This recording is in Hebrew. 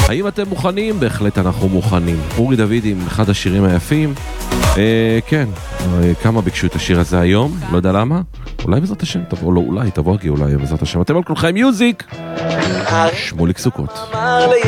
האם אתם מוכנים? בהחלט אנחנו מוכנים. אורי דוד עם אחד השירים היפים. כן, כמה ביקשו את השיר הזה היום, לא יודע למה. אולי בעזרת השם תבוא, לא אולי, תבוא אולי בעזרת השם. אתם על כולכם מיוזיק. שמוליק סוכות.